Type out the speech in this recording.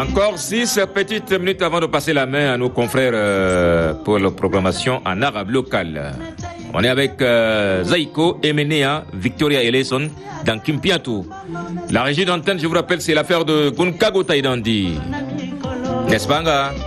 Encore 6 petites minutes avant de passer la main à nos confrères pour la programmation en arabe local. On est avec Zaiko, Emenea, Victoria Eleson dans Kimpiatou. La régie d'antenne, je vous rappelle, c'est l'affaire de Gunkago Taïdandi. N'est-ce pas, nga?